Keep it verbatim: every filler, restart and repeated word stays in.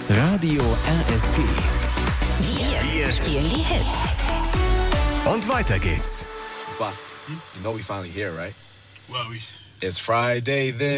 Radio R S G. Wir spielen die Hits. Und weiter geht's. Boss, you know we finally here, right? Well, we It's Friday then.